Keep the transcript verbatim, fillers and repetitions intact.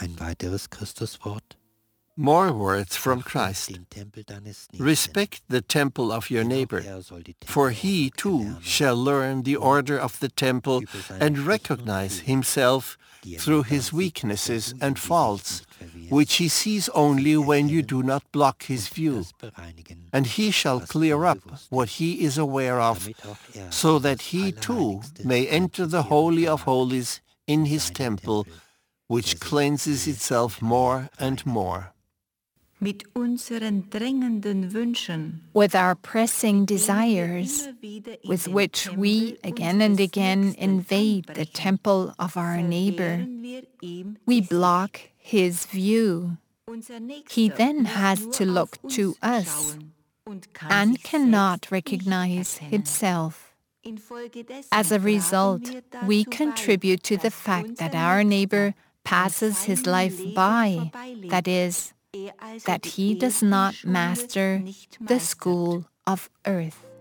Ein weiteres Christuswort. More words from Christ. Den Tempel deines Nächsten. Respect the temple of your Denn auch neighbor, er soll die for he Tempelordnung too erlernen, shall learn the order of the temple über seine and Schwächen und recognize Fehler, himself die er through nur his dann sieht, wenn weaknesses du ihm and die Sicht faults, nicht verwehrst, which he sees only when you erkennen do not block his und view. das bereinigen, And he shall was clear up unbewusst what ist, he is aware of, damit auch er so in that das he too Allerheiligste may enter the einzukehren Holy of vermag, Holies in in his seinem temple, Tempel, which der sich cleanses mehr itself und more mehr and reinigt. more. Mit unseren drängenden Wünschen, With our pressing mit denen wir desires, immer wieder in with den which we Tempel again and unseres again Nächsten invade the einbrechen, temple of our neighbor, verwehren wir ihm we die block Sicht. his view. Unser He Nächster then muss has nur to auf look uns to us schauen und kann and sich cannot selbst recognize nicht erkennen. himself. Infolgedessen As a tragen result, wir we dazu contribute bei, to the dass fact that unser our neighbor Nächster an passes his seinem life Leben by, that vorbeilebt, is, er also that die he does erste not Stunde master nicht the meistert. school of earth.